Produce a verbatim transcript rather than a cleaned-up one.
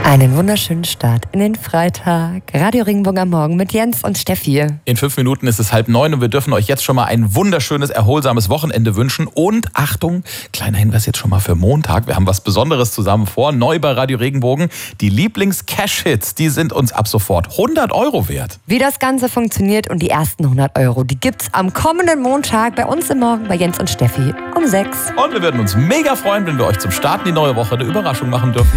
Einen wunderschönen Start in den Freitag. Radio Regenbogen am Morgen mit Jens und Steffi. In fünf Minuten ist es halb neun und wir dürfen euch jetzt schon mal ein wunderschönes, erholsames Wochenende wünschen. Und Achtung, kleiner Hinweis jetzt schon mal für Montag. Wir haben was Besonderes zusammen vor. Neu bei Radio Regenbogen. Die Lieblings-Cash-Hits, die sind uns ab sofort hundert Euro wert. Wie das Ganze funktioniert und die ersten hundert Euro, die gibt's am kommenden Montag bei uns im Morgen bei Jens und Steffi um sechs. Und wir würden uns mega freuen, wenn wir euch zum Start in die neue Woche eine Überraschung machen dürfen.